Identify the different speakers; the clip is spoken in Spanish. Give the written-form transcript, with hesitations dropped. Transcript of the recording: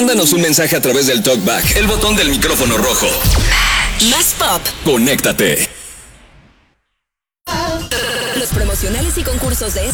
Speaker 1: Mándanos un mensaje a través del TalkBack, el botón del micrófono rojo.
Speaker 2: Más pop.
Speaker 1: Conéctate.
Speaker 2: Los promocionales y concursos de